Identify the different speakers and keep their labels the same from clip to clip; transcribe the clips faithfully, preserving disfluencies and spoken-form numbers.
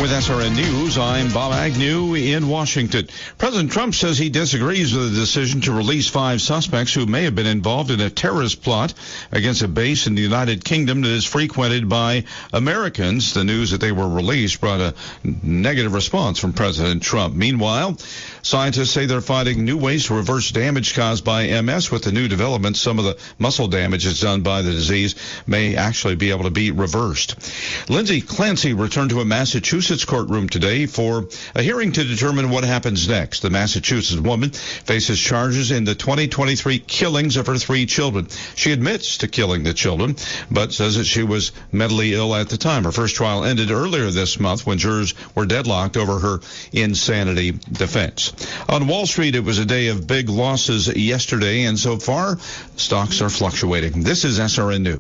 Speaker 1: With S R N News, I'm Bob Agnew in Washington. President Trump says he disagrees with the decision to release five suspects who may have been involved in a terrorist plot against a base in the United Kingdom that is frequented by Americans. The news that they were released brought a negative response from President Trump. Meanwhile, scientists say they're finding new ways to reverse damage caused by M S. With the new developments, some of the muscle damage that's done by the disease may actually be able to be reversed. Lindsay Clancy returned to a Massachusetts courtroom today for a hearing to determine what happens next. The Massachusetts woman faces charges in the twenty twenty-three killings of her three children. She admits to killing the children, but says that she was mentally ill at the time. Her first trial ended earlier this month when jurors were deadlocked over her insanity defense. On Wall Street, it was a day of big losses yesterday, and so far, stocks are fluctuating. This is S R N News.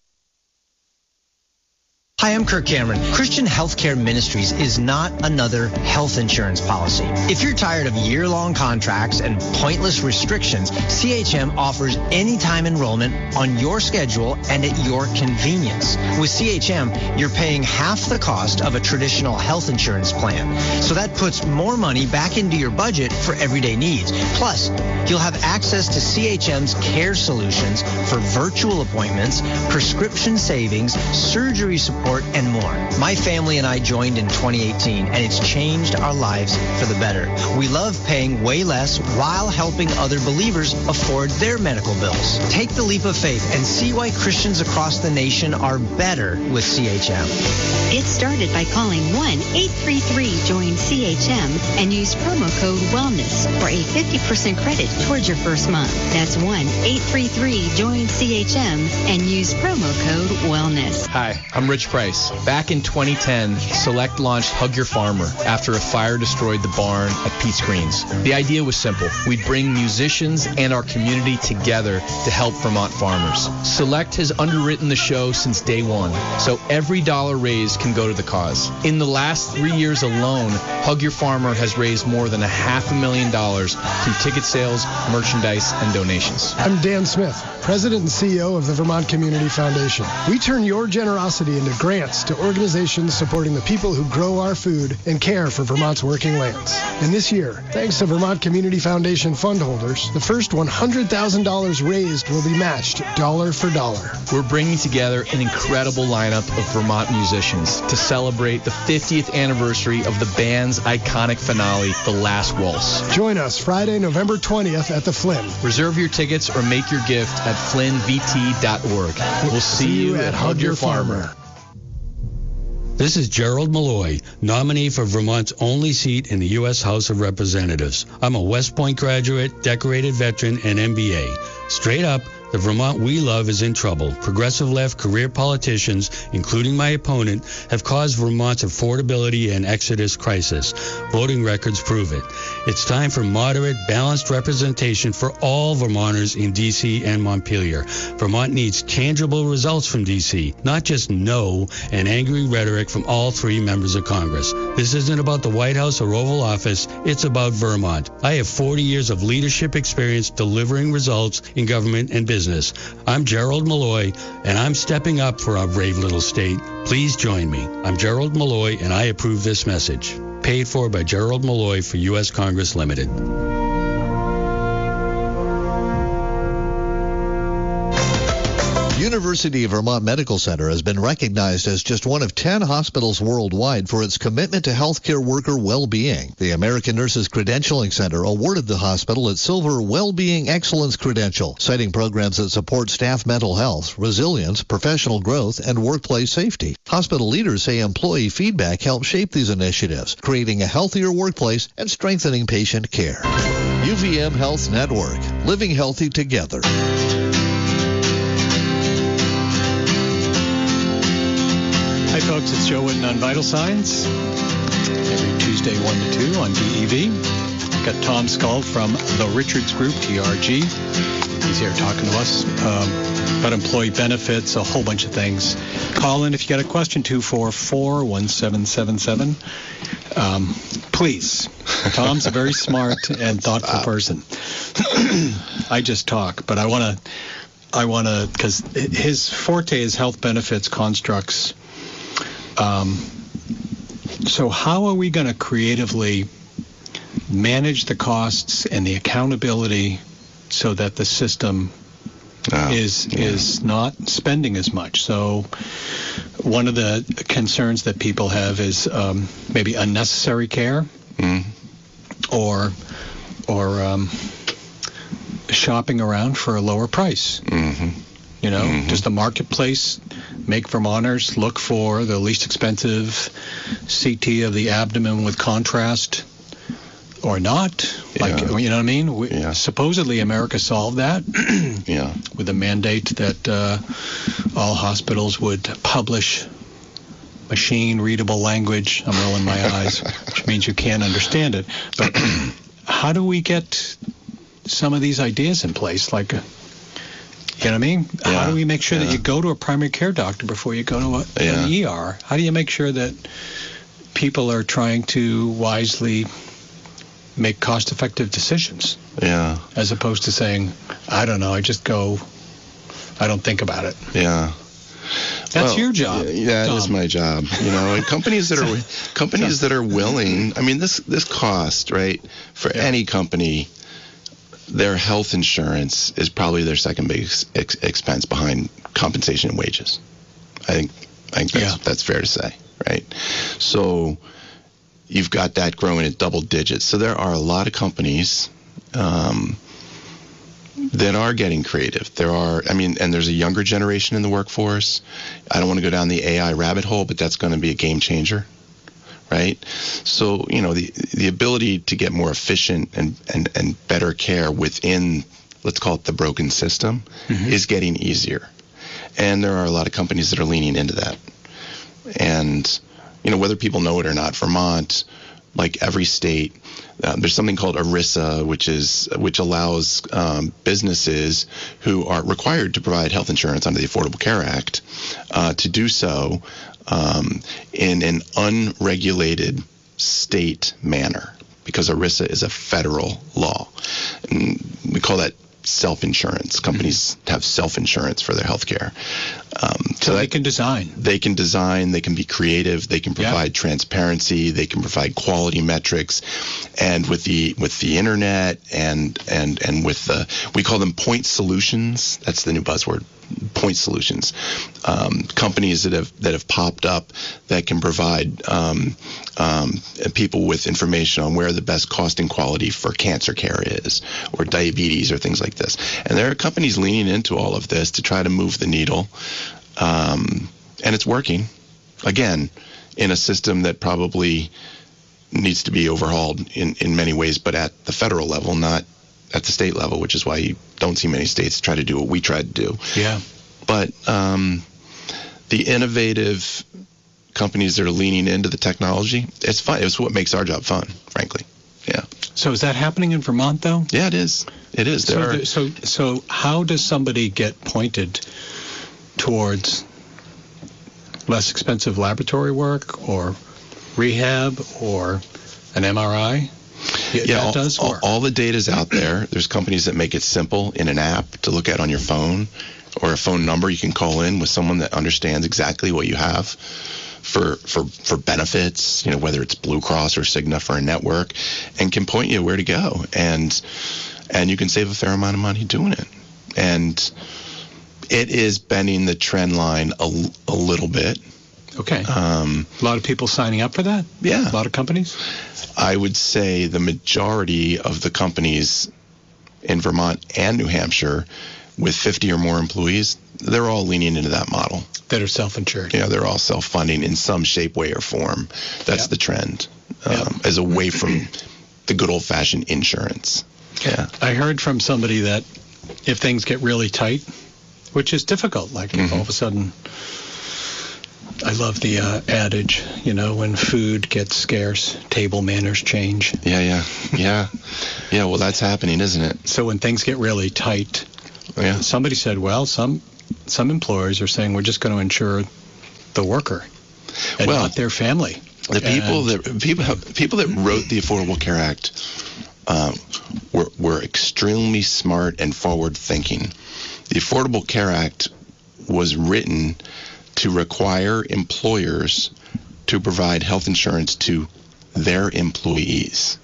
Speaker 2: Hi, I'm Kirk Cameron. Christian Healthcare Ministries is not another health insurance policy. If you're tired of year-long contracts and pointless restrictions, C H M offers anytime enrollment on your schedule and at your convenience. With C H M, you're paying half the cost of a traditional health insurance plan. So that puts more money back into your budget for everyday needs. Plus, you'll have access to C H M's care solutions for virtual appointments, prescription savings, surgery support, and more. My family and I joined in twenty eighteen, and it's changed our lives for the better. We love paying way less while helping other believers afford their medical bills. Take the leap of faith and see why Christians across the nation are better with C H M.
Speaker 3: Get started by calling one eight three three join C H M and use promo code WELLNESS for a fifty percent credit towards your first month. That's one eight three three join C H M and use promo code WELLNESS.
Speaker 4: Hi, I'm Rich Price. Back in twenty ten, Select launched Hug Your Farmer after a fire destroyed the barn at Pete's Greens. The idea was simple. We'd bring musicians and our community together to help Vermont farmers. Select has underwritten the show since day one, so every dollar raised can go to the cause. In the last three years alone, Hug Your Farmer has raised more than a half a million dollars through ticket sales, merchandise, and donations.
Speaker 5: I'm Dan Smith, President and C E O of the Vermont Community Foundation. We turn your generosity into grants to organizations supporting the people who grow our food and care for Vermont's working lands. And this year, thanks to Vermont Community Foundation fund holders, the first one hundred thousand dollars raised will be matched dollar for dollar.
Speaker 4: We're bringing together an incredible lineup of Vermont musicians to celebrate the fiftieth anniversary of the band's iconic finale, The Last Waltz.
Speaker 5: Join us Friday, November twentieth at the Flynn.
Speaker 4: Reserve your tickets or make your gift at flynn v t dot org. We'll see you at Hug Your Farmer.
Speaker 6: This is Gerald Malloy, nominee for Vermont's only seat in the U S House of Representatives. I'm a West Point graduate, decorated veteran, and M B A. Straight up, the Vermont we love is in trouble. Progressive left career politicians, including my opponent, have caused Vermont's affordability and exodus crisis. Voting records prove it. It's time for moderate, balanced representation for all Vermonters in D C and Montpelier. Vermont needs tangible results from D C, not just no and angry rhetoric from all three members of Congress. This isn't about the White House or Oval Office. It's about Vermont. I have forty years of leadership experience delivering results in government and business. I'm Gerald Malloy, and I'm stepping up for our brave little state. Please join me. I'm Gerald Malloy, and I approve this message. Paid for by Gerald Malloy for U S Congress Limited.
Speaker 7: University of Vermont Medical Center has been recognized as just one of ten hospitals worldwide for its commitment to healthcare worker well-being. The American Nurses Credentialing Center awarded the hospital its Silver Well-Being Excellence Credential, citing programs that support staff mental health, resilience, professional growth, and workplace safety. Hospital leaders say employee feedback helps shape these initiatives, creating a healthier workplace and strengthening patient care. U V M Health Network, living healthy together.
Speaker 8: Hi folks, it's Joe Witten on Vital Signs. Every Tuesday one to two on D E V. Got Tom Skull from the Richards Group, T R G. He's here talking to us um, about employee benefits, a whole bunch of things. Call in if you got a question, two four four, one seven seven seven. Um, please. Tom's a very smart and thoughtful person. I just talk, but I want to, I want to, because his forte is health benefits constructs. Um, So how are we going to creatively manage the costs and the accountability so that the system oh, is yeah. is not spending as much? So one of the concerns that people have is um, maybe unnecessary care mm. or or um, shopping around for a lower price. Mm-hmm. You know, mm-hmm. does the marketplace make Vermonters look for the least expensive C T of the abdomen with contrast or not? Yeah. Like, you know what I mean? We, yeah. Supposedly America solved that yeah. with a mandate that uh, all hospitals would publish machine-readable language. I'm rolling my eyes, which means you can't understand it. But how do we get some of these ideas in place? Like, you know what I mean? Yeah. How do we make sure yeah. that you go to a primary care doctor before you go to a, yeah. an E R? How do you make sure that people are trying to wisely make cost-effective decisions?
Speaker 9: Yeah.
Speaker 8: As opposed to saying, I don't know, I just go, I don't think about it.
Speaker 9: Yeah.
Speaker 8: That's
Speaker 9: well,
Speaker 8: your job.
Speaker 9: Yeah,
Speaker 8: Tom.
Speaker 9: It is my job. You know, and companies that are companies that are willing. I mean, this this cost, right, for yeah. any company, their health insurance is probably their second biggest ex- expense behind compensation and wages. I think I think that's, yeah. that's fair to say, right? So you've got that growing at double digits. So there are a lot of companies um, that are getting creative. There are, I mean, and there's a younger generation in the workforce. I don't want to go down the A I rabbit hole, but that's going to be a game changer, right? So, you know, the the ability to get more efficient and, and, and better care within, let's call it the broken system, mm-hmm. is getting easier. And there are a lot of companies that are leaning into that. And, you know, whether people know it or not, Vermont, like every state, uh, there's something called ERISA, which is which allows um, businesses who are required to provide health insurance under the Affordable Care Act uh, to do so um, in an unregulated state manner, because ERISA is a federal law. And we call that self-insurance. Companies mm-hmm. have self-insurance for their health care. Um,
Speaker 8: so, so they can design.
Speaker 9: They can design. They can be creative. They can provide yeah. transparency. They can provide quality metrics. And with the with the internet and and and with the, we call them point solutions. That's the new buzzword. Point solutions. Um, companies that have that have popped up that can provide um, um, people with information on where the best cost and quality for cancer care is, or diabetes, or things like this. And there are companies leaning into all of this to try to move the needle, um, and it's working. Again, in a system that probably needs to be overhauled in, in many ways, but at the federal level, not at the state level, which is why you don't see many states try to do what we tried to do.
Speaker 8: Yeah.
Speaker 9: But um, the innovative companies that are leaning into the technology, it's fun. It's what makes our job fun, frankly. Yeah.
Speaker 8: So is that happening in Vermont, though?
Speaker 9: Yeah, it is. It is. There
Speaker 8: so,
Speaker 9: are,
Speaker 8: the, so, so how does somebody get pointed towards less expensive laboratory work or rehab or an M R I? Yeah,
Speaker 9: yeah
Speaker 8: that
Speaker 9: all,
Speaker 8: does
Speaker 9: all,
Speaker 8: work.
Speaker 9: all the data's out there. There's companies that make it simple in an app to look at on your phone, or a phone number you can call in with someone that understands exactly what you have for for for benefits, you know, whether it's Blue Cross or Cigna for a network, and can point you where to go. And and you can save a fair amount of money doing it. And it is bending the trend line a, a little bit.
Speaker 8: Okay. Um, a lot of people signing up for that?
Speaker 9: Yeah.
Speaker 8: A lot of companies?
Speaker 9: I would say the majority of the companies in Vermont and New Hampshire with fifty or more employees, they're all leaning into that model.
Speaker 8: That are self-insured.
Speaker 9: Yeah, they're all self-funding in some shape, way, or form. That's yep. the trend, um, yep. as away from the good old-fashioned insurance. Yeah.
Speaker 8: I heard from somebody that if things get really tight, which is difficult, like mm-hmm. if all of a sudden... I love the uh, adage, you know, when food gets scarce, table manners change.
Speaker 9: Yeah, yeah, yeah. Yeah, well, that's happening, isn't it?
Speaker 8: So when things get really tight,
Speaker 9: yeah.
Speaker 8: somebody said, well, some some employers are saying we're just going to insure the worker and
Speaker 9: well,
Speaker 8: not their family.
Speaker 9: The people and, that people people that wrote the Affordable Care Act um, were, were extremely smart and forward-thinking. The Affordable Care Act was written to require employers to provide health insurance to their employees.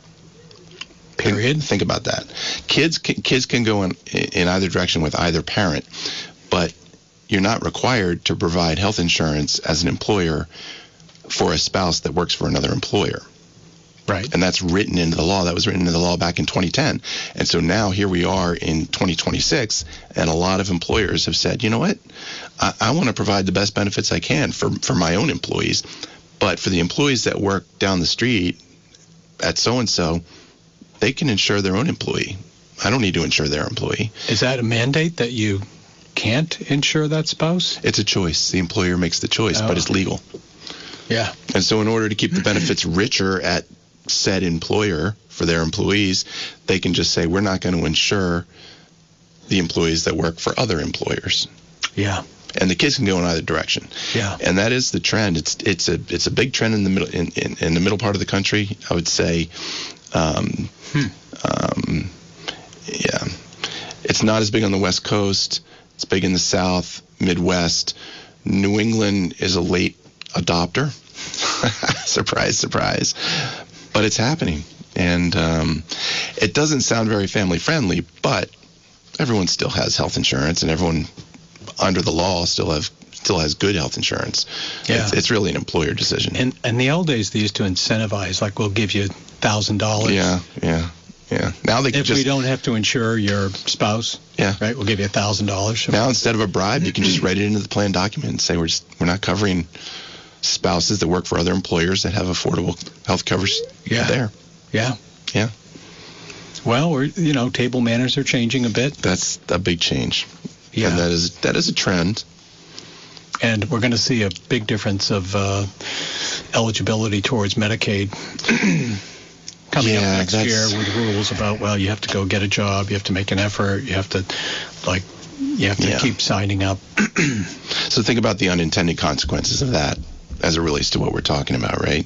Speaker 8: Period.
Speaker 9: Think, think about that. Kids can, kids can go in, in either direction with either parent, but you're not required to provide health insurance as an employer for a spouse that works for another employer.
Speaker 8: Right.
Speaker 9: And that's written into the law. That was written into the law back in twenty ten. And so now here we are in twenty twenty-six, and a lot of employers have said, you know what, I, I want to provide the best benefits I can for, for my own employees, but for the employees that work down the street at so-and-so, they can insure their own employee. I don't need to insure their employee.
Speaker 8: Is that a mandate that you can't insure that spouse?
Speaker 9: It's a choice. The employer makes the choice, oh. but it's legal.
Speaker 8: Yeah.
Speaker 9: And so in order to keep the benefits richer at said employer for their employees, they can just say, we're not going to insure the employees that work for other employers.
Speaker 8: Yeah.
Speaker 9: And the kids can go in either direction.
Speaker 8: Yeah.
Speaker 9: And that is the trend. It's it's a it's a big trend in the middle in, in, in the middle part of the country, I would say. Um,
Speaker 8: hmm.
Speaker 9: um, yeah. It's not as big on the West Coast. It's big in the South, Midwest. New England is a late adopter. Surprise, surprise. But it's happening. And um, it doesn't sound very family friendly, but everyone still has health insurance, and everyone under the law still have still has good health insurance.
Speaker 8: Yeah.
Speaker 9: It's, it's really an employer decision.
Speaker 8: And in the old days, they used to incentivize, like, we'll give you one thousand dollars.
Speaker 9: Yeah, yeah, yeah. Now they
Speaker 8: if
Speaker 9: just,
Speaker 8: we don't have to insure your spouse,
Speaker 9: yeah,
Speaker 8: right, we'll give you one thousand dollars.
Speaker 9: Now instead of a bribe, you can just write it into the plan document and say we're just, we're not covering spouses that work for other employers that have affordable health coverage
Speaker 8: yeah.
Speaker 9: there.
Speaker 8: Yeah.
Speaker 9: Yeah.
Speaker 8: Well, we're, you know, table manners are changing a bit.
Speaker 9: That's a big change.
Speaker 8: Yeah.
Speaker 9: And that is that is a trend.
Speaker 8: And we're going to see a big difference of uh, eligibility towards Medicaid coming
Speaker 9: yeah,
Speaker 8: up next year with rules about, well, you have to go get a job, you have to make an effort, you have to, like, you have to
Speaker 9: yeah.
Speaker 8: keep signing up.
Speaker 9: So think about the unintended consequences of that as it relates to what we're talking about, right?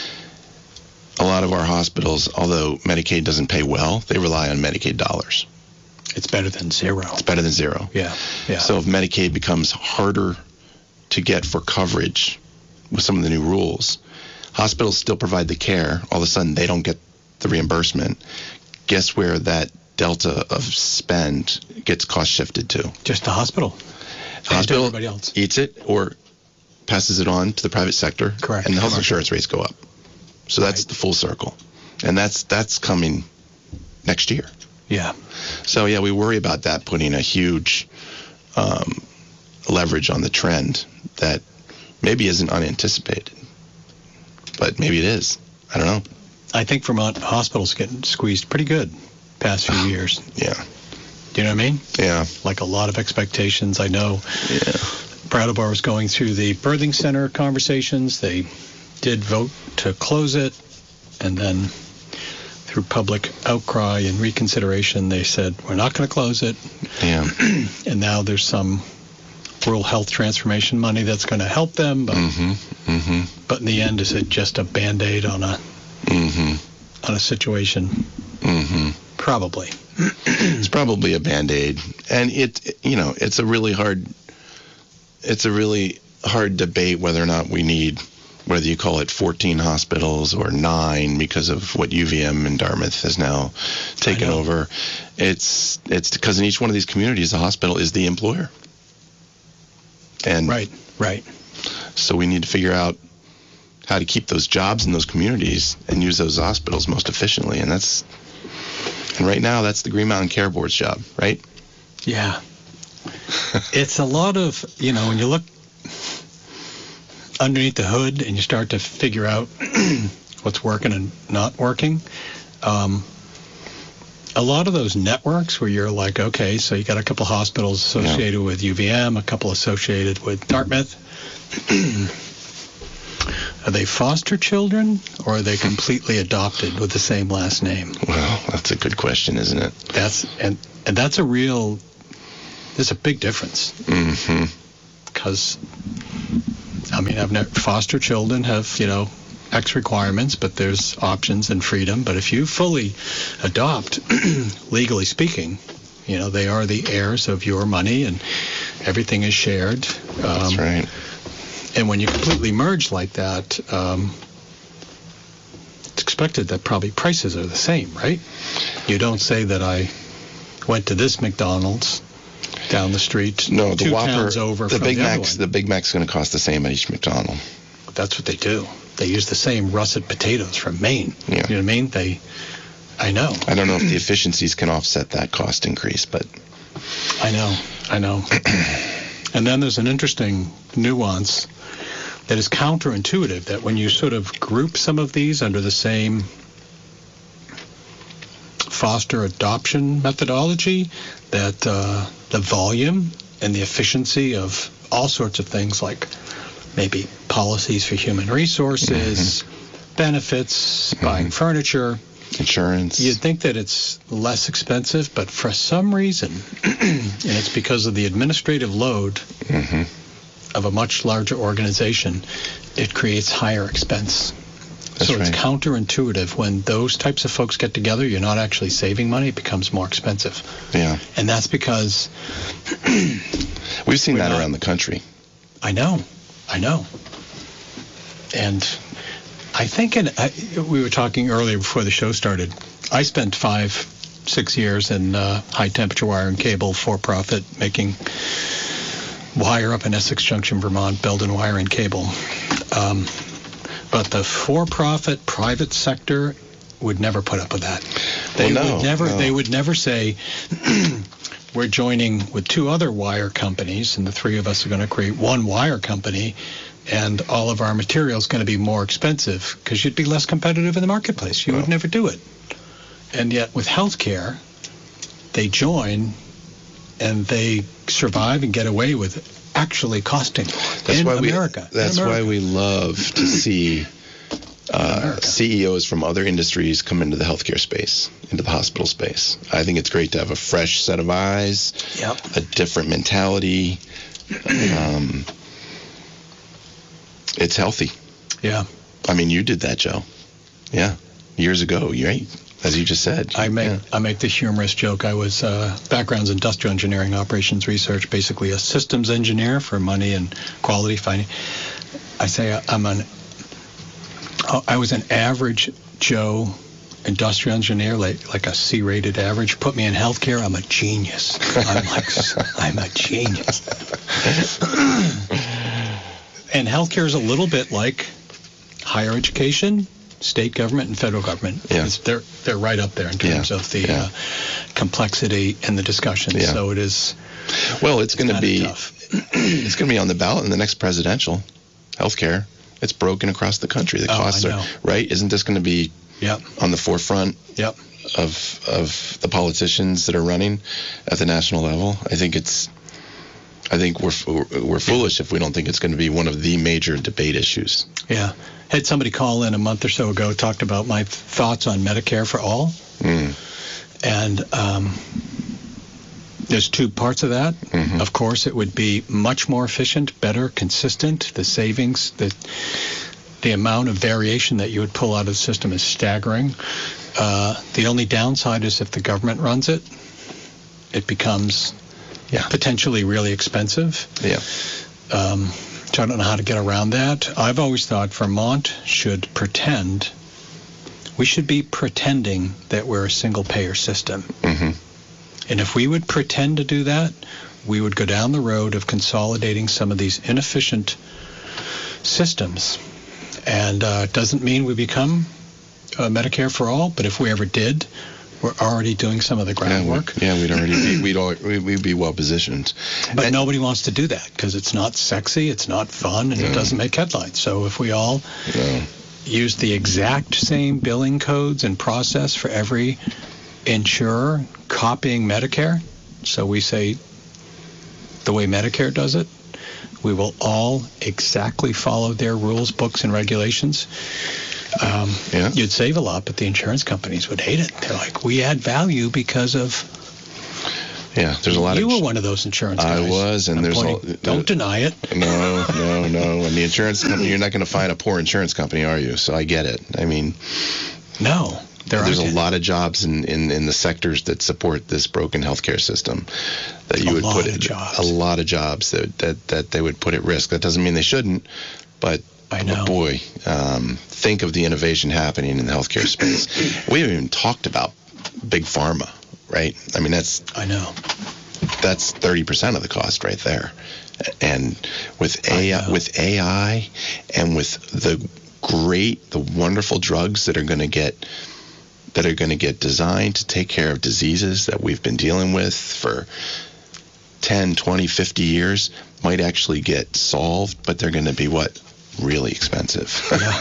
Speaker 9: A lot of our hospitals, although Medicaid doesn't pay well, they rely on Medicaid dollars.
Speaker 8: It's better than zero.
Speaker 9: It's better than zero.
Speaker 8: Yeah, yeah.
Speaker 9: So if Medicaid becomes harder to get for coverage with some of the new rules, hospitals still provide the care. All of a sudden, they don't get the reimbursement. Guess where that delta of spend gets cost shifted to?
Speaker 8: Just the hospital.
Speaker 9: The hospital
Speaker 8: everybody else.
Speaker 9: eats it or passes it on to the private sector.
Speaker 8: Correct.
Speaker 9: And the health
Speaker 8: Correct.
Speaker 9: insurance rates go up. So that's
Speaker 8: right.
Speaker 9: the full circle. And that's that's coming next year.
Speaker 8: Yeah.
Speaker 9: So, yeah, we worry about that putting a huge um, leverage on the trend that maybe isn't unanticipated. But maybe it is. I don't know.
Speaker 8: I think Vermont hospitals getting squeezed pretty good past few years.
Speaker 9: Yeah.
Speaker 8: Do you know what I mean?
Speaker 9: Yeah.
Speaker 8: Like a lot of expectations. I know
Speaker 9: Yeah.
Speaker 8: Brattleboro was going through the birthing center conversations. They did vote to close it, and then through public outcry and reconsideration, they said, we're not going to close it.
Speaker 9: Yeah.
Speaker 8: And now there's some rural health transformation money that's going to help them. But,
Speaker 9: mm-hmm. Mm-hmm.
Speaker 8: but in the end, is it just a Band-Aid on a
Speaker 9: mm-hmm.
Speaker 8: on a situation?
Speaker 9: Mm-hmm.
Speaker 8: Probably.
Speaker 9: It's probably a Band-Aid. And it, you know, it's a really hard, it's a really hard debate whether or not we need, whether you call it fourteen hospitals or nine because of what U V M and Dartmouth has now taken over. It's it's because in each one of these communities, the hospital is the employer. And
Speaker 8: right, right.
Speaker 9: So we need to figure out how to keep those jobs in those communities and use those hospitals most efficiently. And that's, and right now, that's the Green Mountain Care Board's job, right?
Speaker 8: Yeah. It's a lot of, you know, when you look underneath the hood and you start to figure out what's working and not working, um, a lot of those networks where you're like, okay, so you got a couple hospitals associated yeah. with U V M, a couple associated with Dartmouth. Are they foster children, or are they completely adopted with the same last name?
Speaker 9: Well, that's a good question, isn't it?
Speaker 8: That's and and that's a real. There's a big difference.
Speaker 9: Mm-hmm.
Speaker 8: Because, I mean, I've never, foster children have, you know, X requirements, but there's options and freedom. But if you fully adopt, legally speaking, you know, they are the heirs of your money and everything is shared. Um,
Speaker 9: That's right.
Speaker 8: And when you completely merge like that, um, it's expected that probably prices are the same, right? You don't say that I went to this McDonald's down the street,
Speaker 9: no, the
Speaker 8: two
Speaker 9: Whopper,
Speaker 8: towns over
Speaker 9: the
Speaker 8: from
Speaker 9: Big
Speaker 8: the other
Speaker 9: Mac's,
Speaker 8: one.
Speaker 9: the Big Mac's going to cost the same at each McDonald.
Speaker 8: That's what they do. They use the same russet potatoes from Maine.
Speaker 9: Yeah.
Speaker 8: You know what I mean? They, I know.
Speaker 9: I don't know if the efficiencies can offset that cost increase, but
Speaker 8: I know. I know. And then there's an interesting nuance that is counterintuitive, that when you sort of group some of these under the same foster adoption methodology, that uh, the volume and the efficiency of all sorts of things, like maybe policies for human resources, mm-hmm. benefits, mm-hmm. buying furniture,
Speaker 9: insurance,
Speaker 8: you'd think that it's less expensive, but for some reason, and it's because of the administrative load
Speaker 9: mm-hmm.
Speaker 8: of a much larger organization, it creates higher expense.
Speaker 9: That's
Speaker 8: so it's
Speaker 9: right.
Speaker 8: counterintuitive. When those types of folks get together, you're not actually saving money, it becomes more expensive.
Speaker 9: Yeah.
Speaker 8: And that's because
Speaker 9: we've seen that
Speaker 8: not,
Speaker 9: around the country.
Speaker 8: I know. I know. And I think in, I, we were talking earlier before the show started, I spent five, six years in uh, high-temperature wire and cable for-profit, making wire up in Essex Junction, Vermont, Belden Wire and Cable. Um, but the for-profit private sector would never put up with that. They
Speaker 9: well, no,
Speaker 8: would never.
Speaker 9: No.
Speaker 8: They would never say, we're joining with two other wire companies, and the three of us are going to create one wire company, and all of our material is going to be more expensive because you'd be less competitive in the marketplace. You
Speaker 9: well.
Speaker 8: would never do it. And yet with healthcare, they join and they survive and get away with actually costing
Speaker 9: that's
Speaker 8: in
Speaker 9: why
Speaker 8: America.
Speaker 9: We, that's
Speaker 8: in America.
Speaker 9: why we love to see uh, C E Os from other industries come into the healthcare space, into the hospital space. I think it's great to have a fresh set of eyes,
Speaker 8: yep.
Speaker 9: a different mentality. Um, it's healthy.
Speaker 8: Yeah.
Speaker 9: I mean, you did that, Joe. Yeah. Years ago, right? As you just said.
Speaker 8: I make
Speaker 9: yeah.
Speaker 8: I make the humorous joke. I was uh, background's industrial engineering, operations research, basically a systems engineer for money and quality finding. I say I'm an I was an average Joe industrial engineer, like like a C-rated average. Put me in healthcare, I'm a genius. I'm like I'm a genius. And healthcare is a little bit like higher education, state government, and federal government.
Speaker 9: Yeah.
Speaker 8: It's, they're they're right up there in terms
Speaker 9: yeah.
Speaker 8: of the
Speaker 9: yeah.
Speaker 8: uh, complexity and the discussion.
Speaker 9: Yeah.
Speaker 8: So it is.
Speaker 9: Well, it's, it's going to be
Speaker 8: tough.
Speaker 9: It's going to be on the ballot in the next presidential. Healthcare. It's broken across the country. The
Speaker 8: oh,
Speaker 9: costs
Speaker 8: I
Speaker 9: are
Speaker 8: know.
Speaker 9: right. Isn't this going to be
Speaker 8: yep.
Speaker 9: on the forefront
Speaker 8: yep.
Speaker 9: of of the politicians that are running at the national level? I think it's. I think we're we're foolish if we don't think it's going to be one of the major debate issues.
Speaker 8: Yeah. Had somebody call in a month or so ago, talked about my thoughts on Medicare for all.
Speaker 9: Mm.
Speaker 8: And um, there's two parts of that.
Speaker 9: Mm-hmm.
Speaker 8: Of course, it would be much more efficient, better, consistent. The savings, the the amount of variation that you would pull out of the system is staggering. Uh, the only downside is if the government runs it, it becomes
Speaker 9: yeah.
Speaker 8: potentially really expensive.
Speaker 9: Yeah.
Speaker 8: Um, so I don't know how to get around that. I've always thought Vermont should pretend, we should be pretending that we're a single-payer system.
Speaker 9: Mm-hmm.
Speaker 8: And if we would pretend to do that, we would go down the road of consolidating some of these inefficient systems. And uh, it doesn't mean we become uh, Medicare for all, but if we ever did, we're already doing some of the groundwork.
Speaker 9: Yeah, we, yeah we'd already be, we'd, all, we'd be well positioned.
Speaker 8: But
Speaker 9: and,
Speaker 8: nobody wants to do that because it's not sexy, it's not fun, and
Speaker 9: no.
Speaker 8: it doesn't make headlines. So if we all
Speaker 9: no.
Speaker 8: use the exact same billing codes and process for every insurer copying Medicare, so we say the way Medicare does it, we will all exactly follow their rules, books, and regulations. Um,
Speaker 9: yeah.
Speaker 8: You'd save a lot, but the insurance companies would hate it. They're like, we add value because of...
Speaker 9: Yeah, there's a lot
Speaker 8: you
Speaker 9: of...
Speaker 8: You were one of those insurance guys.
Speaker 9: I was, and
Speaker 8: I'm
Speaker 9: there's...
Speaker 8: pointing,
Speaker 9: all,
Speaker 8: don't deny it.
Speaker 9: No, no, no. And the insurance company, you're not going to find a poor insurance company, are you? So I get it. I mean...
Speaker 8: No. There
Speaker 9: there's
Speaker 8: aren't
Speaker 9: a
Speaker 8: any.
Speaker 9: lot of jobs in, in, in the sectors that support this broken healthcare system that you
Speaker 8: A
Speaker 9: would
Speaker 8: lot
Speaker 9: put
Speaker 8: of
Speaker 9: it,
Speaker 8: jobs.
Speaker 9: a lot of jobs that, that that they would put at risk. That doesn't mean they shouldn't, but
Speaker 8: I know.
Speaker 9: boy, um, think of the innovation happening in the healthcare space. We haven't even talked about big pharma, right? I mean, that's
Speaker 8: I know.
Speaker 9: that's thirty percent of the cost right there. And with A I, with A I and with the great, the wonderful drugs that are going to get that are going to get designed to take care of diseases that we've been dealing with for ten, twenty, fifty years might actually get solved, but they're going to be what? Really expensive.
Speaker 8: Yeah.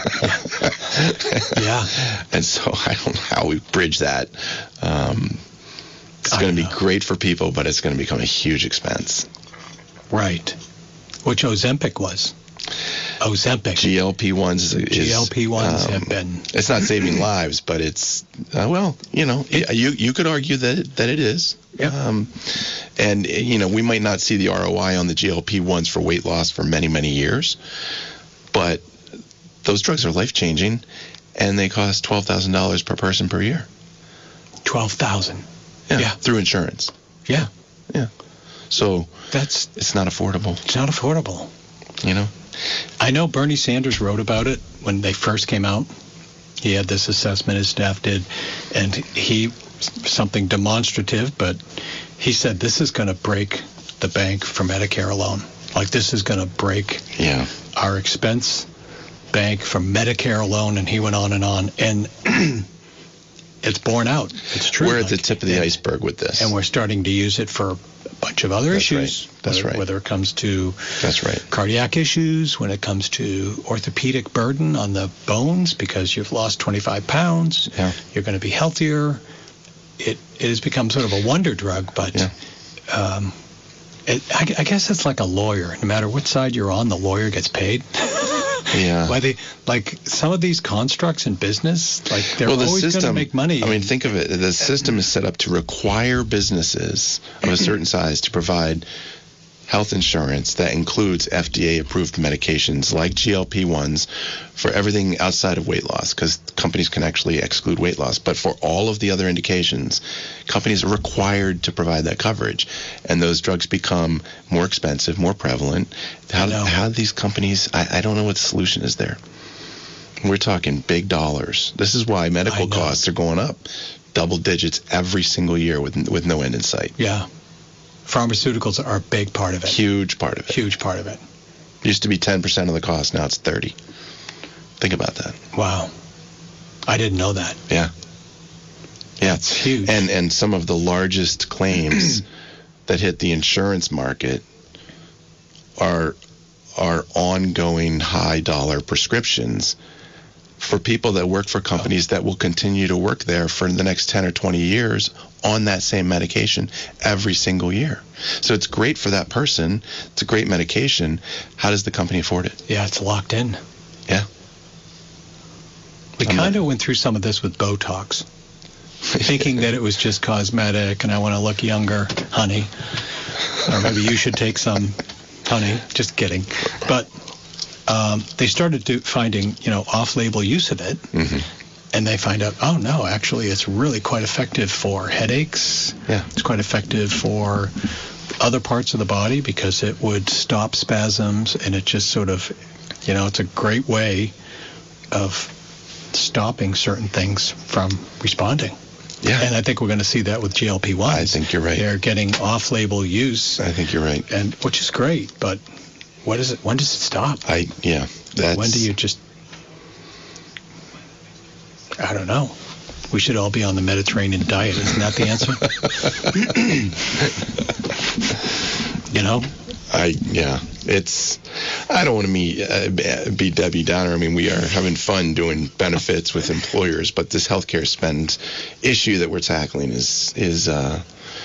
Speaker 8: Yeah.
Speaker 9: And so I don't know how we bridge that. Um, it's going to be great for people, but it's going to become a huge expense.
Speaker 8: Right. Which Ozempic was. Ozempic.
Speaker 9: G L P ones is,
Speaker 8: G L P ones
Speaker 9: um,
Speaker 8: have been.
Speaker 9: It's not saving lives, but it's uh, well, you know, it, you you could argue that it, that it is.
Speaker 8: Yeah.
Speaker 9: Um, and you know, we might not see the R O I on the G L P ones for weight loss for many many years, but those drugs are life changing, and they cost twelve thousand dollars per person per year.
Speaker 8: Twelve thousand.
Speaker 9: Yeah,
Speaker 8: Yeah.
Speaker 9: Through insurance.
Speaker 8: Yeah.
Speaker 9: Yeah. So
Speaker 8: That's
Speaker 9: it's not affordable.
Speaker 8: it's not affordable.
Speaker 9: You know.
Speaker 8: I know Bernie Sanders wrote about it when they first came out. He had this assessment his staff did, and he something demonstrative, but he said this is going to break the bank for Medicare alone. Like this is going to break
Speaker 9: Yeah.
Speaker 8: our expense bank for Medicare alone, and he went on and on, and it's borne out. It's true.
Speaker 9: We're at the
Speaker 8: Like,
Speaker 9: tip of the
Speaker 8: and-
Speaker 9: iceberg with this.
Speaker 8: and we're starting to use it for a bunch of other
Speaker 9: That's
Speaker 8: issues.
Speaker 9: right. That's
Speaker 8: whether,
Speaker 9: right.
Speaker 8: Whether it comes to
Speaker 9: That's right.
Speaker 8: cardiac issues, when it comes to orthopedic burden on the bones because you've lost twenty-five pounds,
Speaker 9: Yeah.
Speaker 8: you're going to be healthier. It it has become sort of a wonder drug, but
Speaker 9: Yeah.
Speaker 8: um, it, I, I guess it's like a lawyer. No matter what side you're on, the lawyer gets paid.
Speaker 9: Yeah.
Speaker 8: Why they like some of these constructs in business, like they're
Speaker 9: well, the
Speaker 8: always going to
Speaker 9: system,
Speaker 8: make money.
Speaker 9: I mean, think of it. The system is set up to require businesses of a certain size to provide health insurance that includes F D A-approved medications like G L P ones for everything outside of weight loss, because companies can actually exclude weight loss. But for all of the other indications, companies are required to provide that coverage, and those drugs become more expensive, more prevalent. How,
Speaker 8: know.
Speaker 9: how do these companies? I, I don't know what the solution is there. We're talking big dollars. This is why medical
Speaker 8: I know.
Speaker 9: costs are going up double digits every single year with with no end in sight.
Speaker 8: Yeah. Pharmaceuticals are a big part of it.
Speaker 9: Huge part of it.
Speaker 8: Huge part of it.
Speaker 9: Used to be ten percent of the cost, now it's thirty. Think about that.
Speaker 8: Wow. I didn't know that.
Speaker 9: Yeah. Yeah.
Speaker 8: It's huge.
Speaker 9: And and some of the largest claims that hit the insurance market are are ongoing high dollar prescriptions for people that work for companies that will continue to work there for the next ten or twenty years on that same medication every single year. So it's great for that person. It's a great medication. How does the company afford it?
Speaker 8: Yeah, it's locked in.
Speaker 9: Yeah.
Speaker 8: We
Speaker 9: I'm
Speaker 8: kind
Speaker 9: not-
Speaker 8: of went through some of this with Botox, thinking that it was just cosmetic and I want to look younger, honey. Or maybe you should take some, honey. Just kidding. But um, they started do, finding, you know, off-label use of it.
Speaker 9: Mhm.
Speaker 8: And they find out, oh, no, actually, it's really quite effective for headaches.
Speaker 9: Yeah.
Speaker 8: It's quite effective for other parts of the body because it would stop spasms, and it just sort of, you know, it's a great way of stopping certain things from responding.
Speaker 9: Yeah.
Speaker 8: And I think we're going to see that with G L P ones.
Speaker 9: I think you're right.
Speaker 8: They're getting off-label use,
Speaker 9: I think you're right.
Speaker 8: and which is great, but what is it? When does it stop?
Speaker 9: I yeah. That's
Speaker 8: When do you just... I don't know. We should all be on the Mediterranean diet. Isn't that the answer? You know?
Speaker 9: I yeah, it's. I don't want to be uh, be Debbie Downer. I mean, we are having fun doing benefits with employers, but this healthcare spend issue that we're tackling is is. Uh,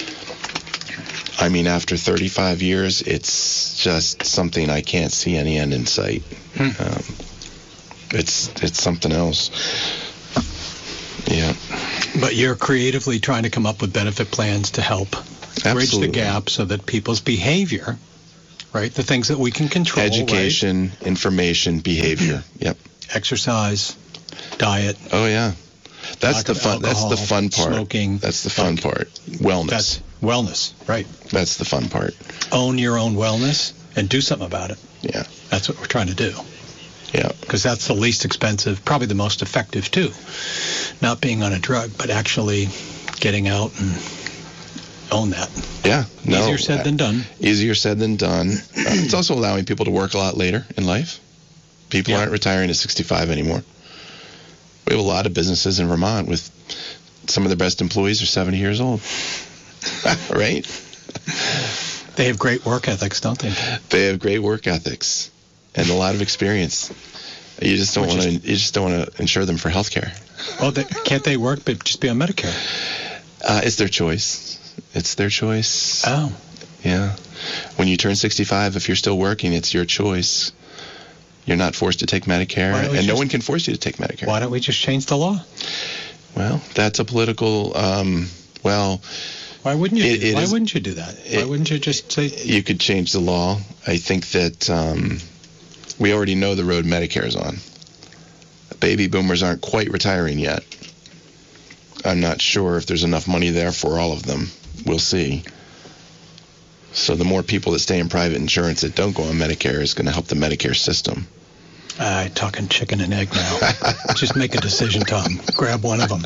Speaker 9: I mean, after thirty-five years, it's just something I can't see any end in sight.
Speaker 8: Hmm.
Speaker 9: Um, it's it's something else. Yeah.
Speaker 8: But you're creatively trying to come up with benefit plans to help bridge
Speaker 9: Absolutely.
Speaker 8: the gap so that people's behavior, right, the things that we can control,
Speaker 9: Education, information, behavior. Yep.
Speaker 8: right? Exercise, diet.
Speaker 9: Oh yeah. That's the fun.
Speaker 8: Alcohol,
Speaker 9: that's the fun part.
Speaker 8: Smoking.
Speaker 9: That's the fun part. Wellness.
Speaker 8: That's wellness, right?
Speaker 9: That's the fun part.
Speaker 8: Own your own wellness and do something about it.
Speaker 9: Yeah.
Speaker 8: That's what we're trying to do.
Speaker 9: Yeah.
Speaker 8: Because that's the least expensive, probably the most effective too. Not being on a drug, but actually getting out and own that.
Speaker 9: Yeah. No,
Speaker 8: Easier said than done.
Speaker 9: Easier said than done. Uh, it's also allowing people to work a lot later in life. People
Speaker 8: Yeah.
Speaker 9: aren't retiring at sixty-five anymore. We have a lot of businesses in Vermont with some of the best employees are seventy years old. Right?
Speaker 8: They have great work ethics, don't they?
Speaker 9: They have great work ethics and a lot of experience. You just don't
Speaker 8: Which
Speaker 9: want to.
Speaker 8: is-
Speaker 9: You just don't want to insure them for health care.
Speaker 8: Well, they, can't they work but just be on Medicare?
Speaker 9: Uh, it's their choice. It's their choice.
Speaker 8: Oh.
Speaker 9: Yeah. When you turn sixty-five, if you're still working, it's your choice. You're not forced to take Medicare,
Speaker 8: Why don't we
Speaker 9: and no
Speaker 8: just-
Speaker 9: one can force you to take Medicare.
Speaker 8: Why don't we just change the law?
Speaker 9: Well, that's a political. Um, well,
Speaker 8: Why wouldn't you?
Speaker 9: It-
Speaker 8: do,
Speaker 9: it
Speaker 8: why
Speaker 9: is-
Speaker 8: wouldn't you do that? why
Speaker 9: it-
Speaker 8: wouldn't you just say?
Speaker 9: you could change the law. I think that um, we already know the road Medicare is on. Baby boomers aren't quite retiring yet. I'm not sure if there's enough money there for all of them. We'll see. So the more people that stay in private insurance that don't go on Medicare is going to help the Medicare system.
Speaker 8: Uh, talking chicken and egg now. Just make a decision, Tom. Grab one of them.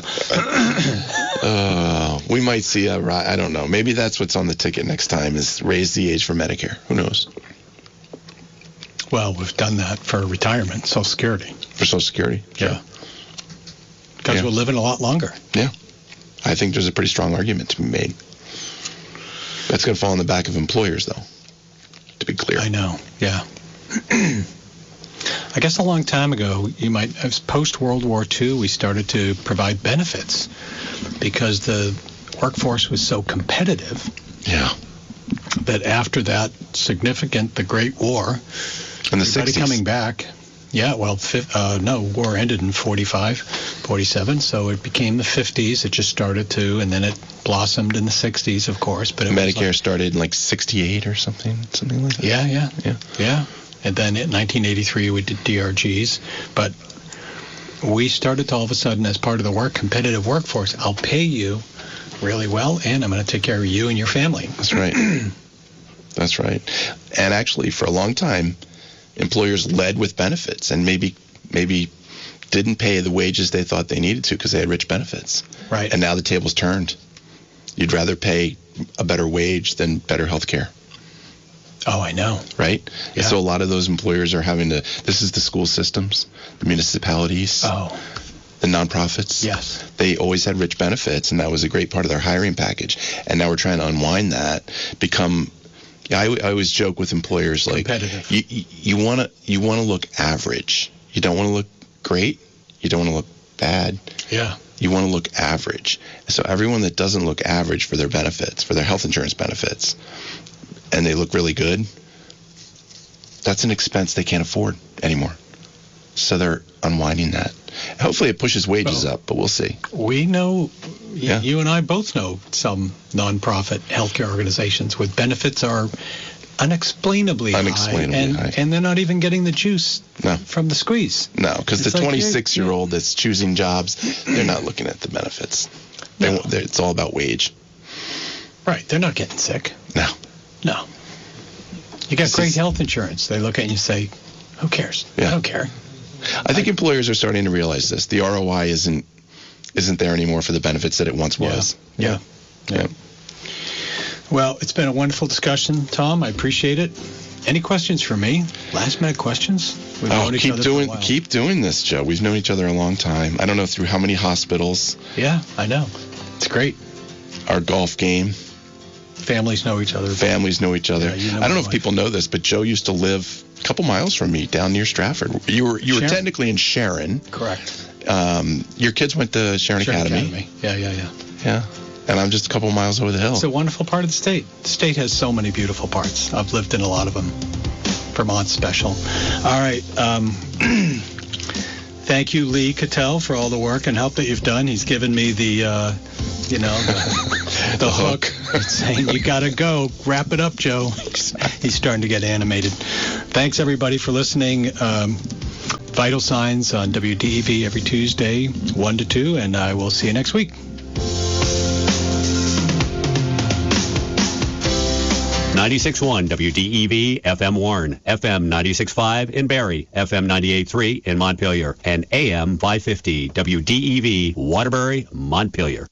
Speaker 9: Uh, we might see a ri- I don't know. Maybe that's what's on the ticket next time is raise the age for Medicare. Who knows?
Speaker 8: Well, we've done that for retirement, Social Security.
Speaker 9: For Social Security?
Speaker 8: Yeah. Because
Speaker 9: Yeah.
Speaker 8: we're living a lot longer.
Speaker 9: Yeah. I think there's a pretty strong argument to be made. That's going to fall on the back of employers, though, to be clear.
Speaker 8: I know. Yeah. I guess a long time ago, you might, it was post-World War Two, we started to provide benefits because the workforce was so competitive
Speaker 9: Yeah.
Speaker 8: that after that significant, the Great War,
Speaker 9: In the
Speaker 8: everybody
Speaker 9: sixties.
Speaker 8: coming back. Yeah, well, fif- uh, no, war ended in forty-five, forty-seven, so it became the fifties. It just started to, and then it blossomed in the sixties, of course. But it was
Speaker 9: Medicare
Speaker 8: like-
Speaker 9: started in like sixty-eight or something, something like that.
Speaker 8: Yeah, yeah,
Speaker 9: Yeah.
Speaker 8: yeah. And then in nineteen eighty-three, we did D R Gs. But we started to all of a sudden, as part of the work competitive workforce, I'll pay you really well, and I'm going to take care of you and your family.
Speaker 9: That's right. That's right. And actually, for a long time, employers led with benefits and maybe maybe didn't pay the wages they thought they needed to because they had rich benefits.
Speaker 8: Right.
Speaker 9: And now the table's turned. You'd rather pay a better wage than better health care.
Speaker 8: Oh, I know.
Speaker 9: Right?
Speaker 8: Yeah.
Speaker 9: So a lot of those employers are having to, this is the school systems, the municipalities,
Speaker 8: Oh,
Speaker 9: the nonprofits.
Speaker 8: yes.
Speaker 9: They always had rich benefits, and that was a great part of their hiring package. And now we're trying to unwind that, become, yeah, I, I always joke with employers like,
Speaker 8: Competitive.
Speaker 9: you, you, you want to you want to look average. You don't want to look great. You don't want to look bad.
Speaker 8: Yeah.
Speaker 9: You want to look average. So everyone that doesn't look average for their benefits, for their health insurance benefits, and they look really good, that's an expense they can't afford anymore. So they're unwinding that. Hopefully it pushes wages
Speaker 8: Well,
Speaker 9: up, but we'll see.
Speaker 8: We know, y-
Speaker 9: Yeah.
Speaker 8: you and I both know some nonprofit healthcare organizations with benefits are unexplainably,
Speaker 9: Unexplainably
Speaker 8: high, and,
Speaker 9: high.
Speaker 8: and they're not even getting the juice
Speaker 9: No.
Speaker 8: from the squeeze.
Speaker 9: No, because the
Speaker 8: It's like,
Speaker 9: twenty-six-year-old that's choosing jobs, they're not looking at the benefits. They,
Speaker 8: No.
Speaker 9: won't- they're- It's all about wage.
Speaker 8: Right, they're not getting sick.
Speaker 9: No.
Speaker 8: No. You got
Speaker 9: This
Speaker 8: great
Speaker 9: is-
Speaker 8: health insurance. They look at you and say, who cares?
Speaker 9: Yeah.
Speaker 8: I don't care.
Speaker 9: I think employers are starting to realize this. The R O I isn't isn't there anymore for the benefits that it once was.
Speaker 8: Yeah. Yeah.
Speaker 9: Yeah.
Speaker 8: Well, it's been a wonderful discussion, Tom. I appreciate it. Any questions for me? Last minute questions? We've
Speaker 9: Oh,
Speaker 8: known each
Speaker 9: keep
Speaker 8: other for a
Speaker 9: doing
Speaker 8: while.
Speaker 9: keep doing this, Joe. We've known each other a long time. I don't know through how many hospitals,
Speaker 8: Yeah, I know. It's great.
Speaker 9: our golf game,
Speaker 8: Families know each other.
Speaker 9: families know each other.
Speaker 8: Yeah, you know
Speaker 9: I don't know
Speaker 8: my
Speaker 9: if
Speaker 8: wife.
Speaker 9: people know this, but Joe used to live a couple miles from me down near Stratford. You were you were
Speaker 8: Sharon?
Speaker 9: technically in Sharon.
Speaker 8: Correct.
Speaker 9: Um, your kids went to Sharon,
Speaker 8: Sharon
Speaker 9: Academy.
Speaker 8: Yeah, yeah, yeah.
Speaker 9: Yeah. And I'm just a couple miles over the hill.
Speaker 8: It's a wonderful part of the state. The state has so many beautiful parts. I've lived in a lot of them. Vermont's special. All right. Um, thank you, Lee Cattell, for all the work and help that you've done. He's given me the, uh, you know, the, the hook. It's saying, you got to go. Wrap it up, Joe. He's, he's starting to get animated. Thanks, everybody, for listening. Um, Vital Signs on W D E V every Tuesday, one to two, and I will see you next week.
Speaker 10: ninety-six point one W D E V, F M Warren, F M ninety-six point five in Barrie, F M ninety-eight point three in Montpelier, and A M five fifty W D E V, Waterbury, Montpelier.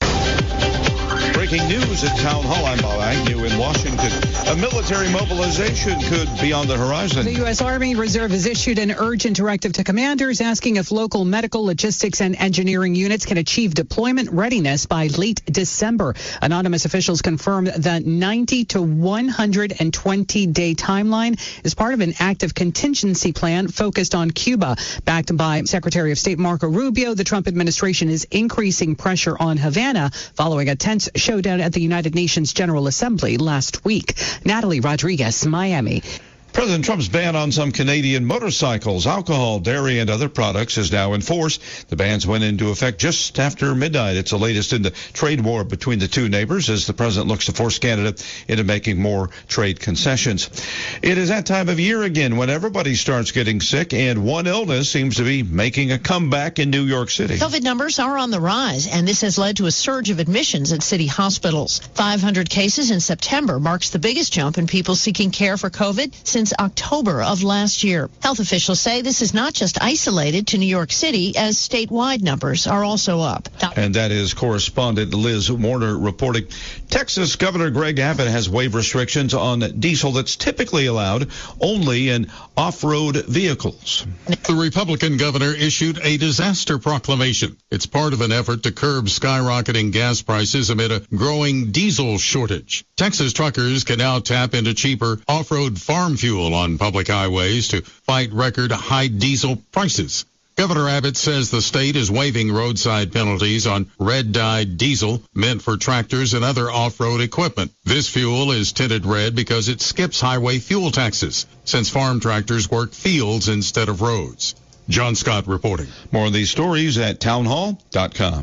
Speaker 1: Breaking news at Town Hall. I'm Bob Agnew in Washington. A military mobilization could be on the horizon.
Speaker 11: The U S. Army Reserve has issued an urgent directive to commanders asking if local medical, logistics, and engineering units can achieve deployment readiness by late December. Anonymous officials confirmed the ninety to one hundred twenty day timeline is part of an active contingency plan focused on Cuba. Backed by Secretary of State Marco Rubio, the Trump administration is increasing pressure on Havana following a tense showdown at the United Nations General Assembly last week. Natalie Rodriguez, Miami.
Speaker 1: President Trump's ban on some Canadian motorcycles, alcohol, dairy, and other products is now in force. The bans went into effect just after midnight. It's the latest in the trade war between the two neighbors as the president looks to force Canada into making more trade concessions. It is that time of year again when everybody starts getting sick, and one illness seems to be making a comeback in New York City.
Speaker 12: COVID numbers are on the rise, and this has led to a surge of admissions at city hospitals. five hundred cases in September marks the biggest jump in people seeking care for COVID since Since October of last year. Health officials say this is not just isolated to New York City, as statewide numbers are also up.
Speaker 1: And that is correspondent Liz Warner reporting. Texas Governor Greg Abbott has waived restrictions on diesel that's typically allowed only in off-road vehicles.
Speaker 13: The Republican governor issued a disaster proclamation. It's part of an effort to curb skyrocketing gas prices amid a growing diesel shortage. Texas truckers can now tap into cheaper off-road farm fuel on public highways to fight record high diesel prices. Governor Abbott says the state is waiving roadside penalties on red-dyed diesel meant for tractors and other off-road equipment. This fuel is tinted red because it skips highway fuel taxes, since farm tractors work fields instead of roads. John Scott reporting.
Speaker 1: More of these stories at townhall dot com.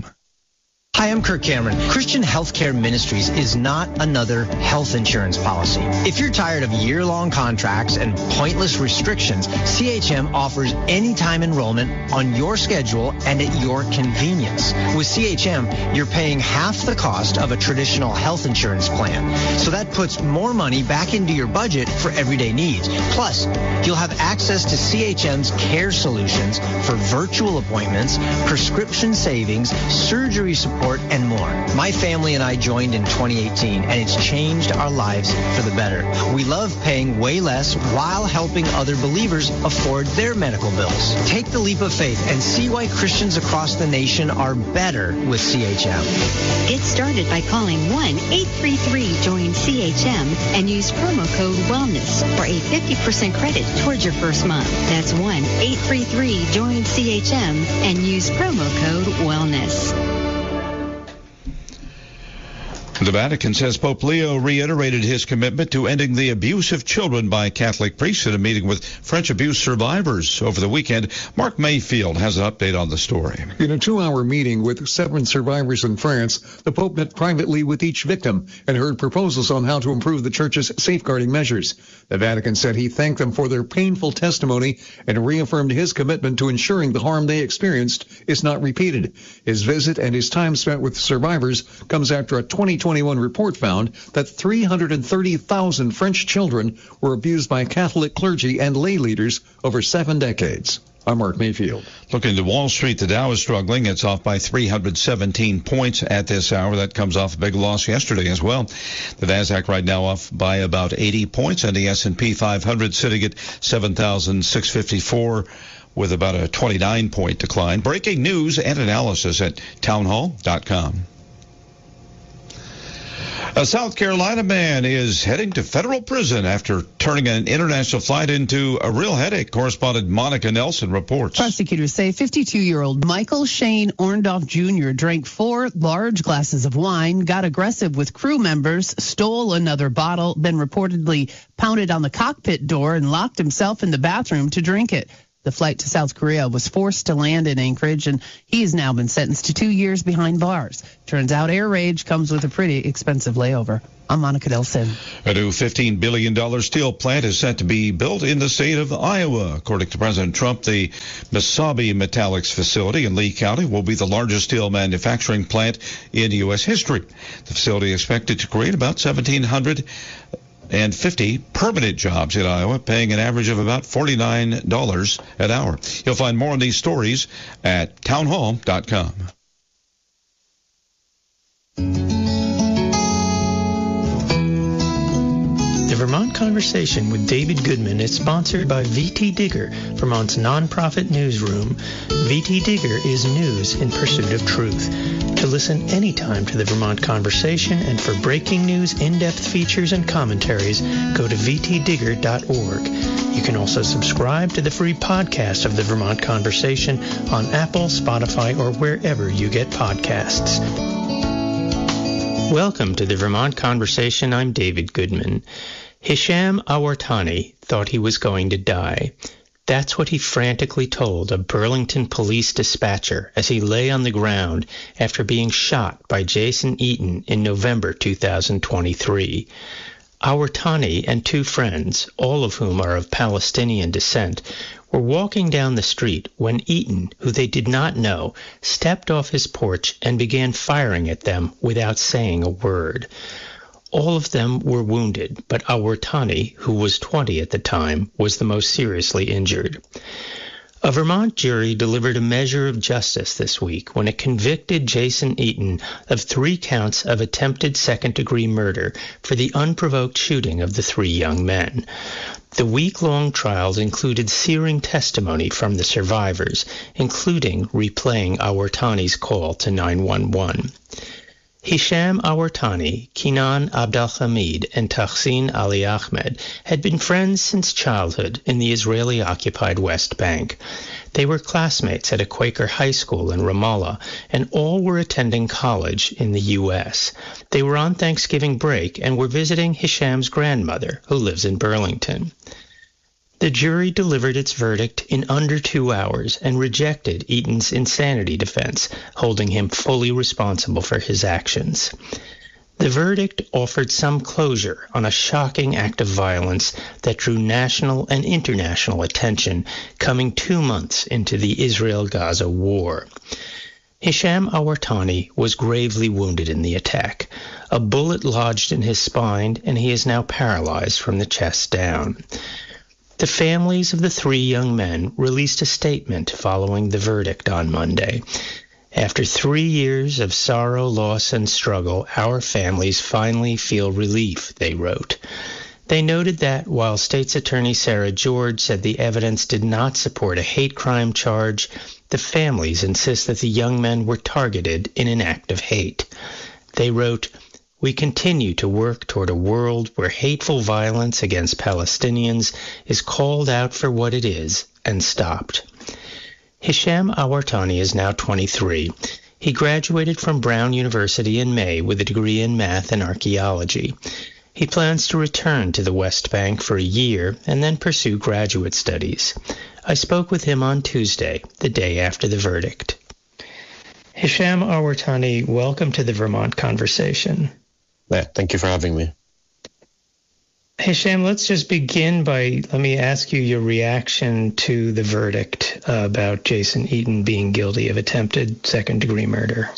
Speaker 2: Hi, I'm Kirk Cameron. Christian Healthcare Ministries is not another health insurance policy. If you're tired of year-long contracts and pointless restrictions, C H M offers anytime enrollment on your schedule and at your convenience. With C H M, you're paying half the cost of a traditional health insurance plan. So that puts more money back into your budget for everyday needs. Plus, you'll have access to C H M's care solutions for virtual appointments, prescription savings, surgery support, and more. My family and I joined in twenty eighteen, and it's changed our lives for the better. We love paying way less while helping other believers afford their medical bills. Take the leap of faith and see why Christians across the nation are better with C H M.
Speaker 3: Get started by calling one eight three three join C H M and use promo code WELLNESS for a fifty percent credit towards your first month. That's one eight three three join C H M and use promo code WELLNESS.
Speaker 1: The Vatican says Pope Leo reiterated his commitment to ending the abuse of children by Catholic priests at a meeting with French abuse survivors over the weekend. Mark Mayfield has an update on the story.
Speaker 14: In a two-hour meeting with seven survivors in France, the Pope met privately with each victim and heard proposals on how to improve the Church's safeguarding measures. The Vatican said he thanked them for their painful testimony and reaffirmed his commitment to ensuring the harm they experienced is not repeated. His visit and his time spent with survivors comes after a twenty twenty-one report found that three hundred thirty thousand French children were abused by Catholic clergy and lay leaders over seven decades. I'm Mark Mayfield.
Speaker 1: Looking to Wall Street, the Dow is struggling. It's off by three hundred seventeen points at this hour. That comes off a big loss yesterday as well. The Nasdaq right now off by about eighty points, and the S and P five hundred sitting at seven thousand six hundred fifty-four with about a twenty-nine point decline. Breaking news and analysis at townhall dot com. A South Carolina man is heading to federal prison after turning an international flight into a real headache. Correspondent Monica Nelson reports.
Speaker 15: Prosecutors say fifty-two-year-old Michael Shane Orndorff Junior drank four large glasses of wine, got aggressive with crew members, stole another bottle, then reportedly pounded on the cockpit door and locked himself in the bathroom to drink it. The flight to South Korea was forced to land in Anchorage, and he has now been sentenced to two years behind bars. Turns out air rage comes with a pretty expensive layover. I'm Monica Delson.
Speaker 1: A new fifteen billion dollars steel plant is set to be built in the state of Iowa. According to President Trump, the Mesabi Metallics facility in Lee County will be the largest steel manufacturing plant in U S history. The facility is expected to create about seventeen hundred fifty permanent jobs in Iowa, paying an average of about forty-nine dollars an hour. You'll find more on these stories at townhall dot com.
Speaker 16: The Vermont Conversation with David Goodman is sponsored by V T Digger, Vermont's nonprofit newsroom. V T Digger is news in pursuit of truth. To listen anytime to the Vermont Conversation and for breaking news, in-depth features, and commentaries, go to v t digger dot org. You can also subscribe to the free podcast of the Vermont Conversation on Apple, Spotify, or wherever you get podcasts. Welcome to the Vermont Conversation. I'm David Goodman. Hisham Awartani thought he was going to die. That's what he frantically told a Burlington police dispatcher as he lay on the ground after being shot by Jason Eaton in November two thousand twenty-three. Awartani and two friends, all of whom are of Palestinian descent, were walking down the street when Eaton, who they did not know, stepped off his porch and began firing at them without saying a word. All of them were wounded, but Awartani, who was twenty at the time, was the most seriously injured. A Vermont jury delivered a measure of justice this week when it convicted Jason Eaton of three counts of attempted second-degree murder for the unprovoked shooting of the three young men. The week-long trials included searing testimony from the survivors, including replaying Awartani's call to nine one one. Hisham Awartani, Kinan Abdelhamid, and Tahsin Ali Ahmed had been friends since childhood in the Israeli-occupied West Bank. They were classmates at a Quaker high school in Ramallah, and all were attending college in the U S. They were on Thanksgiving break and were visiting Hisham's grandmother, who lives in Burlington. The jury delivered its verdict in under two hours and rejected Eaton's insanity defense, holding him fully responsible for his actions. The verdict offered some closure on a shocking act of violence that drew national and international attention, coming two months into the Israel-Gaza war. Hisham Awartani was gravely wounded in the attack. A bullet lodged in his spine, and he is now paralyzed from the chest down. The families of the three young men released a statement following the verdict on Monday. After three years of sorrow, loss, and struggle, our families finally feel relief, they wrote. They noted that while State's Attorney Sarah George said the evidence did not support a hate crime charge, the families insist that the young men were targeted in an act of hate. They wrote, "We continue to work toward a world where hateful violence against Palestinians is called out for what it is and stopped." Hisham Awartani is now twenty-three. He graduated from Brown University in May with a degree in math and archaeology. He plans to return to the West Bank for a year and then pursue graduate studies. I spoke with him on Tuesday, the day after the verdict. Hisham Awartani, welcome to the Vermont Conversation.
Speaker 17: Yeah, thank you for having me.
Speaker 16: Hisham, let's just begin by, let me ask you your reaction to the verdict uh, about Jason Eaton being guilty of attempted second-degree murder.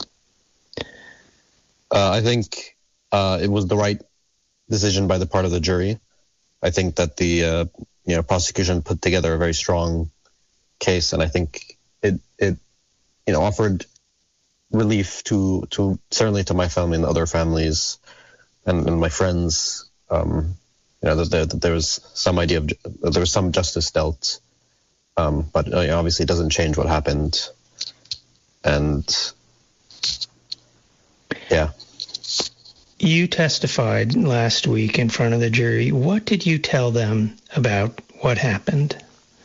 Speaker 17: Uh, I think uh, it was the right decision by the part of the jury. I think that the uh, you know prosecution put together a very strong case, and I think it it you know offered relief to to certainly to my family and other families and, and my friends. Um, you know that there, that there was some idea of there was some justice dealt, um, but uh, obviously it doesn't change what happened. And yeah.
Speaker 16: You testified last week in front of the jury. What did you tell them about what happened?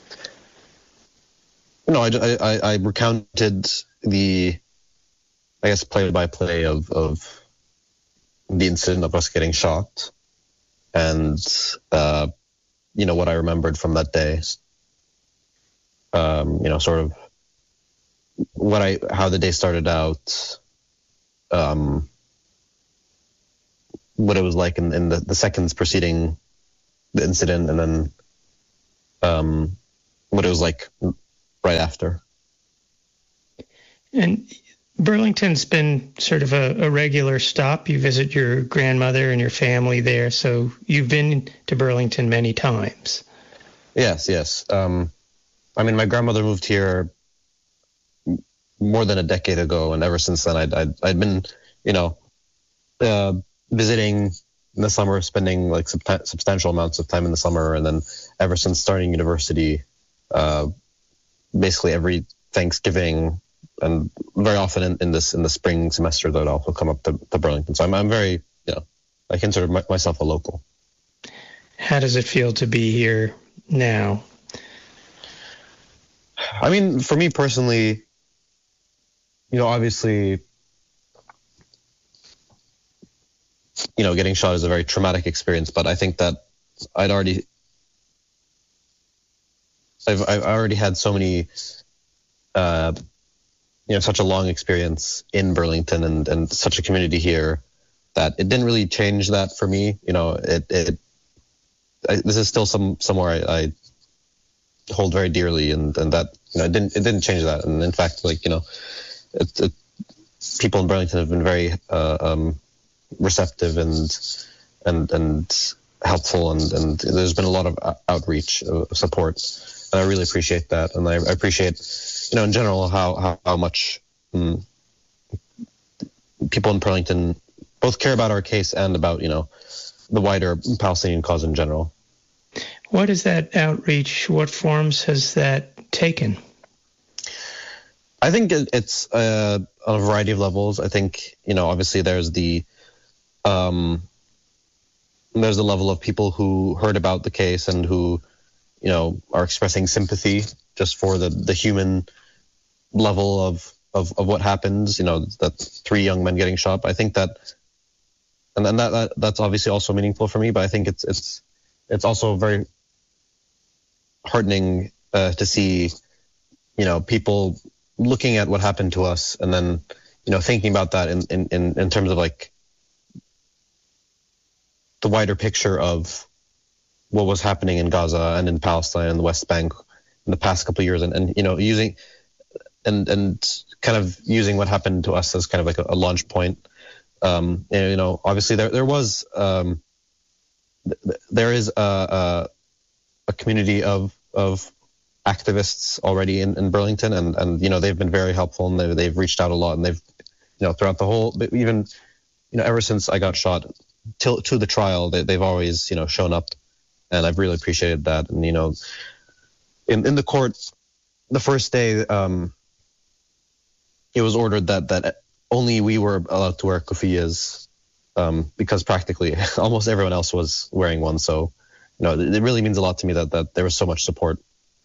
Speaker 17: No, I, I, I recounted the, I guess, play-by-play of, of the incident of us getting shot and, uh, you know, what I remembered from that day. um, you know, sort of what I how the day started out, um, what it was like in, in the, the seconds preceding the incident, and then um, what it was like right after.
Speaker 16: And Burlington's been sort of a, a regular stop. You visit your grandmother and your family there, so you've been to Burlington many times.
Speaker 17: Yes, yes. Um, I mean, my grandmother moved here more than a decade ago, and ever since then, I'd I'd, I'd been, you know, uh, visiting in the summer, spending like sub- substantial amounts of time in the summer, and then ever since starting university, uh, basically every Thanksgiving, and very often in, in this in the spring semester, that I'd also come up to, to Burlington. So I'm I'm very, you know, I consider my, myself a local.
Speaker 16: How does it feel to be here now?
Speaker 17: I mean, for me personally, you know, obviously, you know, getting shot is a very traumatic experience, but I think that I'd already, I've, I've already had so many, uh, you know, such a long experience in Burlington and, and such a community here that it didn't really change that for me. You know, it, it, I, this is still some, somewhere I, I hold very dearly, and, and that, you know, it didn't, it didn't change that. And in fact, like, you know, it, it, people in Burlington have been very, uh, um, receptive and, and, and helpful. And, and there's been a lot of outreach, uh, support. And I really appreciate that. And I, I appreciate, you know, in general, how, how, how much um, people in Burlington both care about our case and about, you know, the wider Palestinian cause in general.
Speaker 16: What is that outreach? What forms has that taken?
Speaker 17: I think it's uh, on a variety of levels. I think, you know, obviously there's the um, there's the level of people who heard about the case and who, you know, are expressing sympathy just for the, the human level of, of, of what happens, you know, that three young men getting shot. I think that, and then that, that that's obviously also meaningful for me, but I think it's it's it's also very heartening uh, to see, you know, people looking at what happened to us and then, you know, thinking about that in, in, in, in terms of like the wider picture of what was happening in Gaza and in Palestine and the West Bank in the past couple of years, and, and you know, using and and kind of using what happened to us as kind of like a, a launch point. Um, and, you know, obviously there there was um, th- there is a, a a community of of activists already in, in Burlington, and and you know, they've been very helpful, and they, they've reached out a lot, and they've, you know, throughout the whole, even, you know, ever since I got shot till to the trial, they, they've always, you know, shown up, and I've really appreciated that. And, you know, in in the court, the first day, um, it was ordered that that only we were allowed to wear kufiyas, um, because practically almost everyone else was wearing one. So, you know, it really means a lot to me that that there was so much support.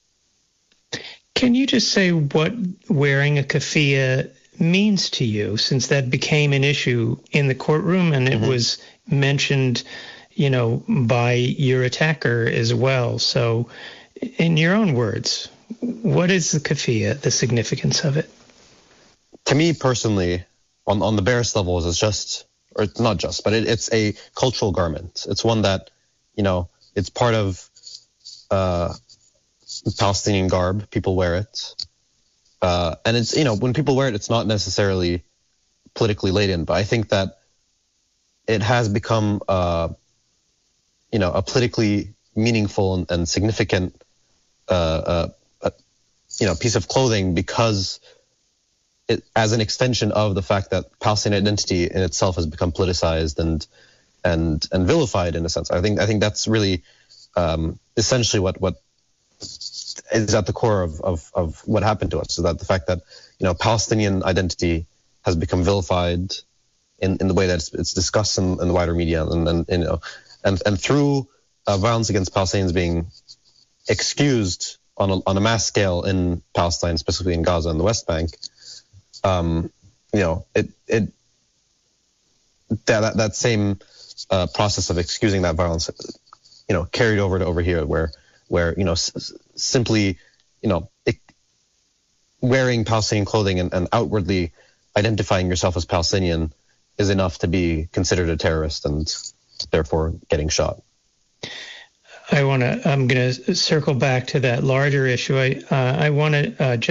Speaker 16: Can you just say what wearing a keffiyeh means to you, since that became an issue in the courtroom and it mm-hmm. was mentioned, you know, by your attacker as well? So in your own words, what is the keffiyeh, the significance of it?
Speaker 17: To me personally, on, on the barest levels, it's just, or it's not just, but it, it's a cultural garment. It's one that, you know, it's part of uh, Palestinian garb. People wear it. Uh, and it's, you know, when people wear it, it's not necessarily politically laden, but I think that it has become, uh, you know, a politically meaningful and, and significant, uh, uh, uh, you know, piece of clothing because it, as an extension of the fact that Palestinian identity in itself has become politicized and and and vilified in a sense. I think I think that's really um, essentially what what is at the core of, of of what happened to us. Is that the fact that, you know, Palestinian identity has become vilified in, in the way that it's, it's discussed in, in the wider media, and, and you know, and and through uh, violence against Palestinians being excused on a, on a mass scale in Palestine, specifically in Gaza and the West Bank. Um, you know, it it that that, that same uh, process of excusing that violence, you know, carried over to over here, where where you know s- simply you know, it, wearing Palestinian clothing and, and outwardly identifying yourself as Palestinian is enough to be considered a terrorist and therefore getting shot.
Speaker 16: I want to, I'm going to circle back to that larger issue. I, uh, I want to uh, just